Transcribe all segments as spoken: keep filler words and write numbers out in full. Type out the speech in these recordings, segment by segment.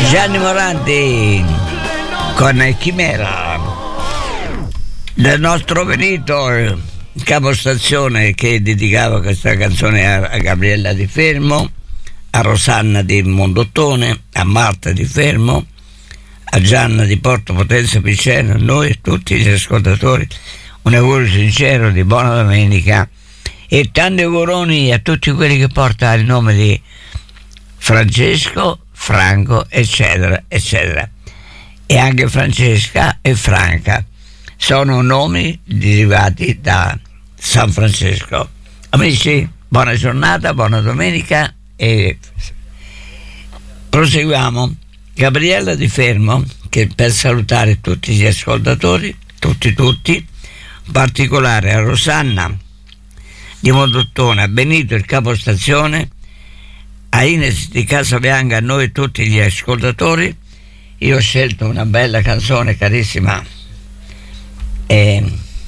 Gianni Morandi con Chimera, del nostro Benito, capostazione, che dedicava questa canzone a, a Gabriella Di Fermo, a Rosanna di Mondottone, a Marta Di Fermo, a Gianna di Porto Potenza Piceno, a noi e tutti gli ascoltatori un augurio sincero di buona domenica e tanti auguroni a tutti quelli che portano il nome di Francesco, Franco, eccetera, eccetera. E anche Francesca e Franca sono nomi derivati da San Francesco. Amici, buona giornata, buona domenica e proseguiamo. Gabriella Di Fermo, che per salutare tutti gli ascoltatori, tutti tutti, in particolare a Rosanna di Mondottone, a Benito il capostazione, a Ines di Casabianca, a noi tutti gli ascoltatori. Io ho scelto una bella canzone, carissima eh,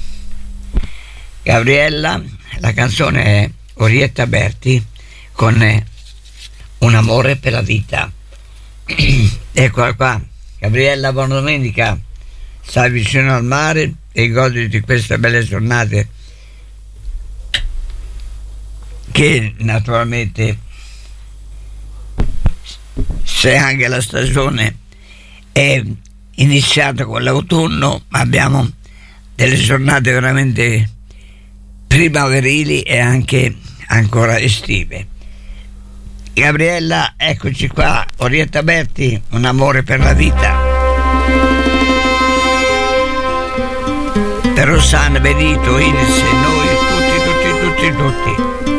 Gabriella, la canzone è Orietta Berti con eh, Un amore per la vita. Eccola qua, Gabriella, buona domenica, stai vicino al mare e goditi di queste belle giornate che naturalmente, se anche la stagione è iniziata con l'autunno, abbiamo delle giornate veramente primaverili e anche ancora estive. Gabriella, eccoci qua, Orietta Berti, Un amore per la vita. Per Rosanna, Benito, Ines e noi, tutti, tutti, tutti, tutti.